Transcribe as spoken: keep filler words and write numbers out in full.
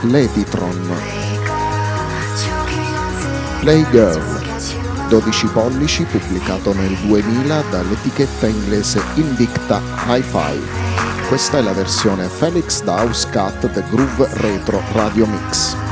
Ladytron. Playgirl, dodici pollici, pubblicato nel duemila dall'etichetta inglese Invicta Hi-Fi. Questa è la versione Felix House Cut The Groove Retro Radio Mix.